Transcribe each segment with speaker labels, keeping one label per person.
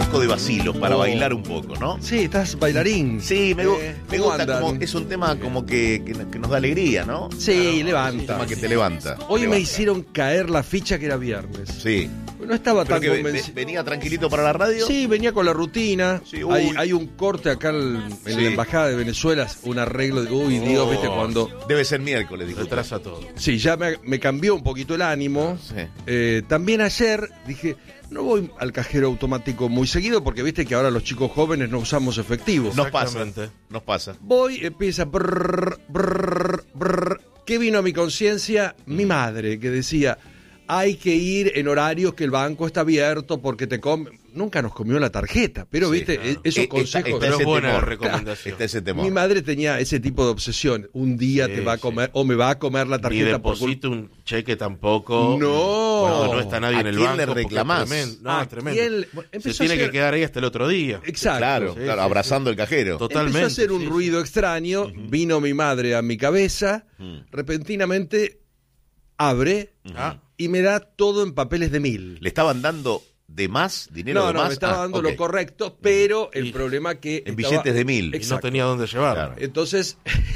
Speaker 1: poco de vacilo, para bailar un poco, ¿no?
Speaker 2: Sí, estás bailarín.
Speaker 1: Sí, me gusta,
Speaker 2: andan?
Speaker 1: como, es un tema como que nos da alegría, ¿no?
Speaker 2: Sí,
Speaker 1: Un
Speaker 2: levanta.
Speaker 1: tema que te levanta.
Speaker 2: Hoy
Speaker 1: levanta.
Speaker 2: me hicieron caer la ficha que era viernes.
Speaker 1: Sí.
Speaker 2: No estaba
Speaker 1: Pero
Speaker 2: tan
Speaker 1: que
Speaker 2: convencido.
Speaker 1: venía tranquilito para la radio.
Speaker 2: Sí, venía con la rutina.
Speaker 1: Sí,
Speaker 2: hay un corte acá en la embajada de Venezuela, un arreglo de. Uy, Dios, viste cuando.
Speaker 1: Debe ser miércoles, dijo.
Speaker 3: Retrasa todo.
Speaker 2: Sí, ya me cambió un poquito el ánimo.
Speaker 1: Sí.
Speaker 2: También ayer dije, no voy al cajero automático muy seguido porque viste que ahora los chicos jóvenes no usamos efectivos.
Speaker 1: Nos pasa.
Speaker 3: Exactamente.
Speaker 1: Nos pasa.
Speaker 2: Voy, empieza. Brrr, brrr, brrr. ¿Qué vino a mi conciencia? Mi madre, que decía, hay que ir en horarios que el banco está abierto porque te come. Nunca nos comió la tarjeta, pero
Speaker 1: Sí,
Speaker 2: viste,
Speaker 3: claro.
Speaker 2: esos consejos.
Speaker 3: Pero
Speaker 1: ese
Speaker 3: es buena
Speaker 1: temor.
Speaker 3: recomendación.
Speaker 1: Está ese temor.
Speaker 2: Mi madre tenía ese tipo de obsesión. Un día
Speaker 3: Sí,
Speaker 2: te va a
Speaker 3: sí.
Speaker 2: comer o me va a comer la
Speaker 3: Ni
Speaker 2: tarjeta por
Speaker 3: deposito un cheque tampoco.
Speaker 2: No.
Speaker 3: Cuando no está nadie
Speaker 1: ¿A
Speaker 3: en el
Speaker 1: quién
Speaker 3: banco.
Speaker 1: le
Speaker 3: porque es
Speaker 1: reclamás?
Speaker 3: tremendo. No,
Speaker 2: ¿A
Speaker 3: es tremendo.
Speaker 2: quién le-
Speaker 3: Se
Speaker 2: empezó
Speaker 3: tiene
Speaker 2: a
Speaker 3: que
Speaker 2: hacer-
Speaker 3: quedar ahí hasta el otro día.
Speaker 2: Exacto.
Speaker 1: Claro,
Speaker 3: Sí,
Speaker 1: claro,
Speaker 3: sí,
Speaker 1: abrazando el cajero.
Speaker 3: Totalmente.
Speaker 2: Empezó a hacer un
Speaker 3: sí,
Speaker 2: ruido extraño, vino mi madre a mi cabeza, repentinamente abre
Speaker 3: Ah,
Speaker 2: y me da todo en papeles de 1000.
Speaker 1: ¿Le estaban dando de más? ¿Dinero de
Speaker 2: No,
Speaker 1: más?
Speaker 2: me estaba dando
Speaker 1: ok.
Speaker 2: lo correcto, pero el
Speaker 3: Y-
Speaker 2: problema que
Speaker 1: En
Speaker 2: estaba-
Speaker 1: billetes de 1000.
Speaker 3: y no
Speaker 2: Exacto.
Speaker 3: tenía dónde llevar.
Speaker 1: Claro.
Speaker 2: Entonces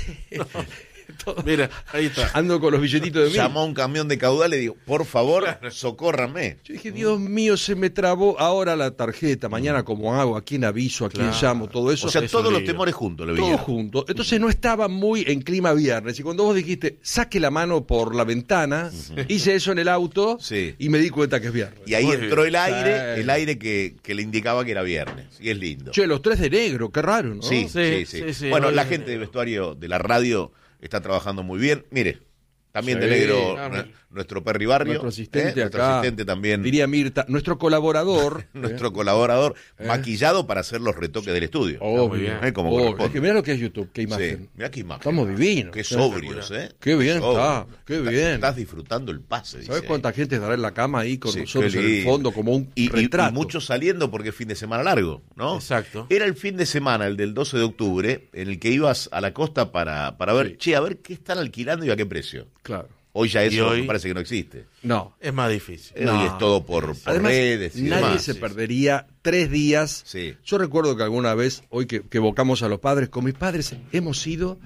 Speaker 3: Mira, ahí está.
Speaker 2: ando con los billetitos de 1000.
Speaker 1: Llamó a un camión de caudal y dijo, por favor, socórrame.
Speaker 2: Yo dije, Dios mío, se me trabó ahora la tarjeta, mañana cómo hago, a quién aviso, a quién
Speaker 3: Claro.
Speaker 2: llamo, todo eso.
Speaker 1: O sea,
Speaker 3: es
Speaker 1: todos
Speaker 3: un
Speaker 1: los
Speaker 3: lío.
Speaker 1: temores juntos le
Speaker 2: todo
Speaker 1: vinieron.
Speaker 2: junto. Entonces no estaba muy en clima viernes. Y cuando vos dijiste, saque la mano por la ventana, hice eso en el auto
Speaker 1: Sí.
Speaker 2: y me di cuenta que es viernes.
Speaker 1: Y ahí
Speaker 3: Muy
Speaker 1: entró
Speaker 3: bien.
Speaker 1: el
Speaker 2: Sí.
Speaker 1: aire que le indicaba que era viernes. Y es lindo.
Speaker 2: Che, los 3 de negro, qué raro, ¿no?
Speaker 1: Sí, sí,
Speaker 3: Sí,
Speaker 1: sí,
Speaker 3: sí, sí.
Speaker 1: Bueno,
Speaker 3: Hoy-
Speaker 1: la gente de vestuario de la radio está trabajando muy bien. Mire, también de
Speaker 2: Sí.
Speaker 1: negro
Speaker 3: Ah,
Speaker 1: nuestro Perry Barrio.
Speaker 2: Nuestro asistente
Speaker 1: Nuestro
Speaker 2: acá.
Speaker 1: asistente también.
Speaker 2: Diría Mirta, nuestro colaborador.
Speaker 1: Nuestro colaborador maquillado para hacer los retoques del estudio.
Speaker 2: Obvio,
Speaker 3: muy bien.
Speaker 1: Como
Speaker 2: obvio.
Speaker 1: corresponde.
Speaker 2: Es que mirá lo que es YouTube, qué
Speaker 1: Sí,
Speaker 2: imagen.
Speaker 1: mirá qué imagen.
Speaker 2: Estamos divinos.
Speaker 1: Qué sobrios, ¿eh?
Speaker 2: Qué bien
Speaker 1: Sobrios.
Speaker 2: está, qué bien.
Speaker 1: Estás disfrutando el pase.
Speaker 2: ¿Sabes
Speaker 1: dice
Speaker 2: cuánta
Speaker 1: ahí.
Speaker 2: gente estará en la cama ahí con
Speaker 1: Sí,
Speaker 2: nosotros
Speaker 1: qué
Speaker 2: en el
Speaker 1: lindo.
Speaker 2: fondo como un
Speaker 1: Y
Speaker 2: retrato?
Speaker 1: muchos saliendo porque es fin de semana largo, ¿no?
Speaker 3: Exacto.
Speaker 1: Era el fin de semana, el del 12 de octubre, en el que ibas a la costa para ver,
Speaker 2: Sí.
Speaker 1: che, a ver qué están alquilando y a qué precio.
Speaker 2: Claro.
Speaker 1: Hoy ya
Speaker 3: Y
Speaker 1: eso
Speaker 3: hoy-
Speaker 1: me parece que no existe.
Speaker 2: No.
Speaker 3: Es más difícil.
Speaker 2: No.
Speaker 1: Hoy es todo por
Speaker 2: Además,
Speaker 1: redes y
Speaker 2: nadie
Speaker 1: demás.
Speaker 2: se perdería 3 días.
Speaker 1: Sí.
Speaker 2: Yo recuerdo que alguna vez, hoy que evocamos a los padres, con mis padres hemos ido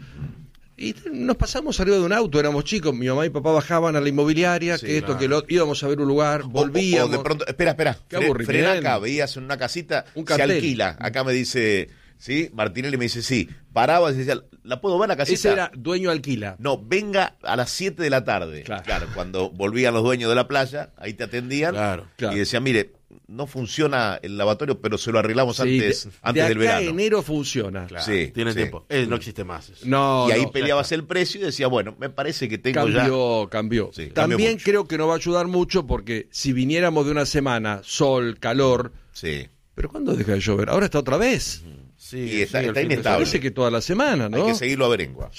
Speaker 2: y nos pasamos arriba de un auto, éramos chicos, mi mamá y papá bajaban a la inmobiliaria,
Speaker 1: Sí,
Speaker 2: que esto,
Speaker 3: claro.
Speaker 2: que lo íbamos a ver un lugar, volvíamos.
Speaker 1: O de pronto, espera,
Speaker 2: Qué aburrimiento.
Speaker 1: frena acá, veías en una casita,
Speaker 2: Un
Speaker 1: se
Speaker 2: cartel.
Speaker 1: alquila. Acá me dice, ¿sí? Martinelli me dice, sí. Paraba y decía, ¿la puedo ver la casita?
Speaker 2: Ese era dueño alquila.
Speaker 1: No, venga a las 7 de la tarde.
Speaker 2: Claro.
Speaker 1: Cuando volvían los dueños de la playa, ahí te atendían.
Speaker 3: Claro.
Speaker 2: Claro.
Speaker 1: Y decían, mire, no funciona el lavatorio, pero se lo arreglamos
Speaker 2: Sí,
Speaker 1: antes
Speaker 2: de
Speaker 1: del
Speaker 2: acá
Speaker 1: verano.
Speaker 2: a enero funciona.
Speaker 3: Claro.
Speaker 1: Sí,
Speaker 3: Tiene
Speaker 1: sí.
Speaker 3: tiempo. No existe más eso.
Speaker 2: No,
Speaker 1: Y ahí
Speaker 2: no.
Speaker 1: peleabas el precio y decía, bueno, me parece que tengo ya...
Speaker 2: Cambió.
Speaker 1: Sí, cambió
Speaker 2: También
Speaker 1: mucho.
Speaker 2: creo que nos va a ayudar mucho porque si viniéramos de una semana, sol, calor,
Speaker 1: Sí.
Speaker 2: pero ¿cuándo deja de llover? Ahora está otra vez.
Speaker 3: Sí,
Speaker 1: Y está-
Speaker 3: el
Speaker 1: está
Speaker 3: fin de
Speaker 1: inestable.
Speaker 2: Parece que toda la semana, ¿no?
Speaker 1: Hay que seguirlo a Berengua.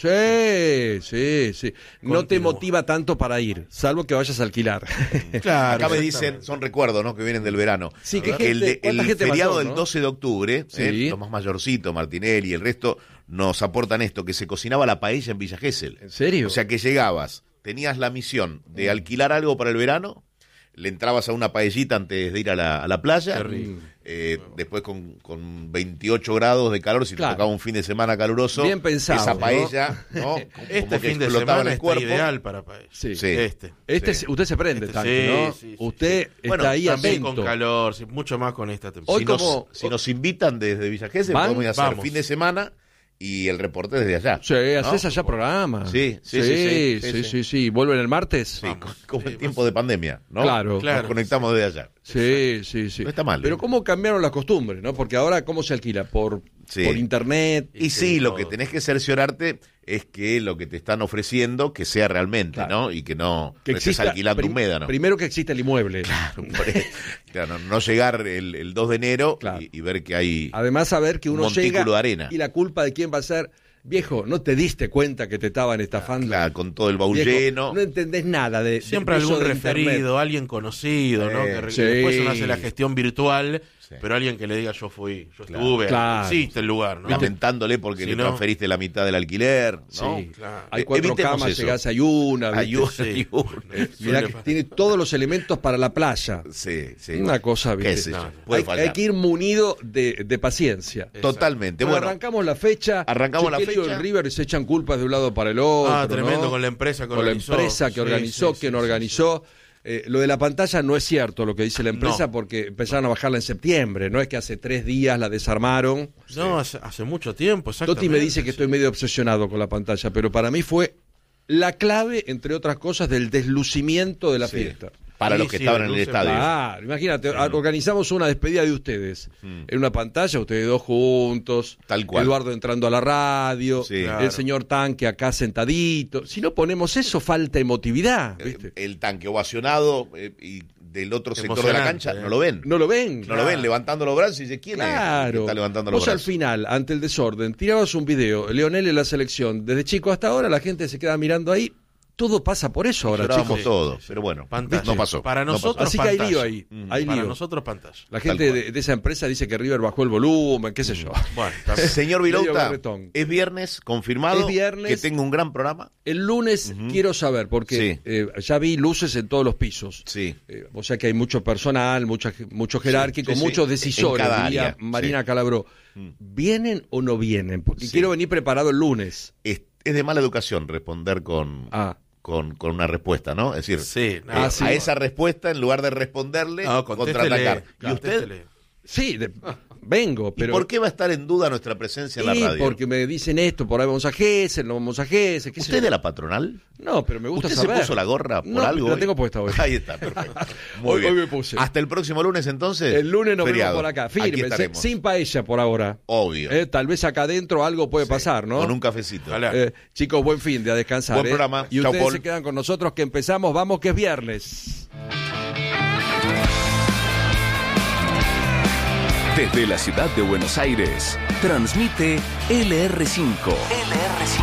Speaker 2: Sí, sí, sí. No te
Speaker 3: Continúa.
Speaker 2: motiva tanto para ir, salvo que vayas a alquilar.
Speaker 3: semana. Claro.
Speaker 1: Acá me
Speaker 3: exactamente.
Speaker 1: dicen, son recuerdos, ¿no? Que vienen del verano.
Speaker 2: Sí, que
Speaker 1: el
Speaker 2: gente- ¿cuánta gente
Speaker 1: feriado
Speaker 2: mayor,
Speaker 1: del
Speaker 2: no?
Speaker 1: 12 de octubre,
Speaker 2: Sí.
Speaker 1: los más mayorcitos, Martinelli y el resto, nos aportan esto, que se cocinaba la paella en Villa Gesell.
Speaker 2: ¿En serio?
Speaker 1: O sea que llegabas, tenías la misión de alquilar algo para el verano, le entrabas a una paellita antes de ir a la playa,
Speaker 3: Qué rico.
Speaker 1: después con 28 grados de calor, si
Speaker 2: Claro.
Speaker 1: te tocaba un fin de semana caluroso,
Speaker 2: Bien pensado,
Speaker 1: esa
Speaker 2: ¿no?
Speaker 1: paella, ¿no? Como
Speaker 3: Este
Speaker 1: que
Speaker 3: fin de
Speaker 1: explotaba en
Speaker 3: semana
Speaker 1: el
Speaker 3: está
Speaker 1: cuerpo.
Speaker 3: ideal para paella.
Speaker 2: Sí.
Speaker 1: Sí.
Speaker 3: Este.
Speaker 2: Usted se prende
Speaker 3: Este,
Speaker 2: tanto,
Speaker 3: sí,
Speaker 2: ¿no?
Speaker 3: sí, sí,
Speaker 2: Usted
Speaker 3: sí.
Speaker 2: está
Speaker 1: Bueno,
Speaker 2: ahí
Speaker 3: También
Speaker 2: atento.
Speaker 3: con calor, sí, mucho más con esta temporada.
Speaker 2: Hoy
Speaker 1: Si,
Speaker 2: como-
Speaker 1: nos invitan desde Villa Gesell,
Speaker 2: ¿Van?
Speaker 1: podemos ir a hacer
Speaker 3: Vamos.
Speaker 1: fin de semana y el reporte desde allá.
Speaker 2: Sí,
Speaker 1: ¿no?
Speaker 2: haces allá programa.
Speaker 1: Sí, sí,
Speaker 2: sí,
Speaker 1: sí,
Speaker 2: sí, sí. ¿Vuelven el martes?
Speaker 1: Sí,
Speaker 3: Vamos.
Speaker 1: como
Speaker 3: Sí,
Speaker 1: en tiempo de pandemia, ¿no?
Speaker 2: Claro.
Speaker 3: Claro.
Speaker 1: Nos conectamos desde allá.
Speaker 2: Sí, sí, sí.
Speaker 1: No está mal,
Speaker 2: Pero
Speaker 1: ¿eh?
Speaker 2: cómo cambiaron las costumbres, ¿no? Porque ahora, ¿cómo se alquila? Por
Speaker 1: Sí.
Speaker 2: internet.
Speaker 1: Y
Speaker 3: Sí,
Speaker 1: sí, lo
Speaker 3: todo.
Speaker 1: que tenés que cerciorarte es que lo que te están ofreciendo que sea realmente,
Speaker 2: Claro.
Speaker 1: ¿no? Y que no
Speaker 2: Que
Speaker 1: estés
Speaker 2: exista,
Speaker 1: alquilando un médano.
Speaker 2: Primero que exista el inmueble.
Speaker 1: Claro, no llegar el 2 de enero
Speaker 2: Claro.
Speaker 1: y ver que hay...
Speaker 2: Además, saber que
Speaker 1: Un
Speaker 2: uno llega
Speaker 1: montículo de arena.
Speaker 2: y la culpa de quién va a ser. Viejo, ¿no te diste cuenta que te estaban estafando?
Speaker 1: Claro, con todo el baúl
Speaker 2: Viejo,
Speaker 1: lleno.
Speaker 2: no entendés nada de
Speaker 3: Siempre
Speaker 2: de eso
Speaker 3: algún
Speaker 2: de
Speaker 3: referido,
Speaker 2: internet.
Speaker 3: alguien conocido, ¿no? Que
Speaker 2: Sí.
Speaker 3: después uno hace la gestión virtual
Speaker 1: Sí.
Speaker 3: Pero alguien que le diga yo fui, yo
Speaker 1: Claro.
Speaker 3: estuve,
Speaker 2: Claro.
Speaker 3: existe el lugar, ¿no?
Speaker 1: Lamentándole porque
Speaker 3: Si
Speaker 1: le
Speaker 3: no-
Speaker 1: transferiste la mitad del alquiler, ¿no?
Speaker 2: Sí.
Speaker 3: Claro.
Speaker 2: Hay 4
Speaker 1: Evitemos
Speaker 2: camas,
Speaker 1: eso.
Speaker 2: llegás, hay una. ¿viste?
Speaker 1: Hay una
Speaker 3: Sí.
Speaker 1: y una.
Speaker 2: Mirá
Speaker 3: Suele
Speaker 2: que
Speaker 3: pasar.
Speaker 2: tiene todos los elementos para la playa.
Speaker 1: Sí, sí.
Speaker 2: Una cosa,
Speaker 1: ¿Qué
Speaker 2: ¿viste?
Speaker 1: sé yo?
Speaker 3: No,
Speaker 1: Puede
Speaker 2: Hay
Speaker 1: fallar.
Speaker 2: que ir munido de paciencia.
Speaker 1: Totalmente.
Speaker 2: Bueno,
Speaker 1: Bueno,
Speaker 2: arrancamos la fecha.
Speaker 1: Arrancamos la
Speaker 2: Che, qué lío
Speaker 1: fecha.
Speaker 2: el River y se echan culpas de un lado para el otro.
Speaker 3: Ah, tremendo,
Speaker 2: ¿no?
Speaker 3: con la empresa que
Speaker 2: Con la
Speaker 3: organizó.
Speaker 2: empresa que
Speaker 3: Sí,
Speaker 2: organizó,
Speaker 3: sí,
Speaker 2: que
Speaker 3: sí,
Speaker 2: no
Speaker 3: sí,
Speaker 2: organizó. Lo de la pantalla no es cierto lo que dice la empresa
Speaker 3: No.
Speaker 2: porque empezaron a bajarla en septiembre. No es que hace 3 días la desarmaron.
Speaker 3: sí. No, hace mucho tiempo, exactamente.
Speaker 2: Toti me dice que
Speaker 3: sí.
Speaker 2: estoy medio obsesionado con la pantalla, pero para mí fue la clave, entre otras cosas, del deslucimiento de la
Speaker 1: sí.
Speaker 2: fiesta.
Speaker 1: Para
Speaker 3: Sí,
Speaker 1: los que
Speaker 3: sí,
Speaker 1: estaban en el
Speaker 3: luce-
Speaker 1: estadio.
Speaker 2: Claro, imagínate, organizamos una despedida de ustedes en una pantalla, ustedes dos juntos,
Speaker 1: Tal cual.
Speaker 2: Eduardo entrando a la radio,
Speaker 1: Sí.
Speaker 2: el
Speaker 3: Claro.
Speaker 2: señor Tanque acá sentadito. Si no ponemos eso, falta emotividad, ¿viste?
Speaker 1: El tanque ovacionado y del otro sector de la
Speaker 3: Emocionante,
Speaker 1: cancha no lo ven.
Speaker 2: No lo ven.
Speaker 1: No lo ven levantando los brazos y dice, ¿quién es el que
Speaker 2: Claro.
Speaker 1: está levantando los
Speaker 2: Vos al
Speaker 1: brazos?
Speaker 2: final, ante el desorden, tirabas un video, Leonel en la selección, desde chico hasta ahora, la gente se queda mirando ahí. Todo pasa por eso ahora,
Speaker 1: Llorábamos
Speaker 2: chicos.
Speaker 1: todos, pero bueno,
Speaker 3: Pantalla.
Speaker 1: no pasó.
Speaker 3: Para
Speaker 1: no
Speaker 3: nosotros,
Speaker 1: pasó.
Speaker 2: Así que hay
Speaker 3: pantalla.
Speaker 2: lío ahí, hay
Speaker 3: Para
Speaker 2: lío.
Speaker 3: nosotros, pantalla.
Speaker 2: La
Speaker 1: Tal
Speaker 2: gente
Speaker 1: cual.
Speaker 2: de esa empresa dice que River bajó el volumen, qué sé yo.
Speaker 3: Bueno, también.
Speaker 1: Señor
Speaker 2: Medio
Speaker 1: Vilouta,
Speaker 2: berretón.
Speaker 1: es viernes, confirmado,
Speaker 2: Es viernes.
Speaker 1: que tengo un gran programa.
Speaker 2: El lunes quiero saber, porque
Speaker 1: Sí.
Speaker 2: ya vi luces en todos los pisos.
Speaker 1: Sí.
Speaker 2: O sea que hay mucho personal, mucho jerárquico,
Speaker 1: sí, sí.
Speaker 2: muchos
Speaker 1: En
Speaker 2: decisores,
Speaker 1: cada
Speaker 2: diría
Speaker 1: área,
Speaker 2: Marina
Speaker 1: sí.
Speaker 2: Calabró. ¿Vienen o no vienen? Porque
Speaker 1: Sí.
Speaker 2: quiero venir preparado el lunes.
Speaker 1: Es de mala educación responder con una respuesta, ¿no? Es decir,
Speaker 3: Sí, no,
Speaker 2: Ah, sí.
Speaker 1: a esa respuesta, en lugar de responderle,
Speaker 3: no,
Speaker 1: contraatacar. ¿Y usted?
Speaker 3: contéstele.
Speaker 2: Sí, vengo,
Speaker 1: ¿Y
Speaker 2: pero...
Speaker 1: por qué va a estar en duda nuestra presencia en la
Speaker 2: Sí,
Speaker 1: radio?
Speaker 2: porque me dicen esto, por ahí vamos a Gessel, no vamos a Gessel, qué sé
Speaker 1: ¿Usted
Speaker 2: yo.
Speaker 1: de la patronal?
Speaker 2: No, pero me gusta
Speaker 1: ¿Usted
Speaker 2: saber.
Speaker 1: se puso la gorra por
Speaker 2: No,
Speaker 1: algo?
Speaker 2: la
Speaker 1: hoy?
Speaker 2: tengo puesta hoy.
Speaker 1: Ahí está, perfecto. Muy
Speaker 2: Hoy
Speaker 1: bien.
Speaker 2: me puse.
Speaker 1: Hasta el próximo lunes, entonces.
Speaker 2: El lunes nos
Speaker 1: feriado.
Speaker 2: vemos por acá,
Speaker 1: Aquí
Speaker 2: firme,
Speaker 1: estaremos.
Speaker 2: sin paella por ahora.
Speaker 1: Obvio.
Speaker 2: Tal vez acá adentro algo puede pasar, ¿no?
Speaker 1: Con un cafecito.
Speaker 3: Ojalá.
Speaker 2: Chicos, buen fin de a descansar.
Speaker 1: Buen programa.
Speaker 2: Y
Speaker 1: Chau,
Speaker 2: ustedes
Speaker 1: Paul.
Speaker 2: se quedan con nosotros que empezamos, vamos que es viernes.
Speaker 4: Desde la ciudad de Buenos Aires, transmite LR5.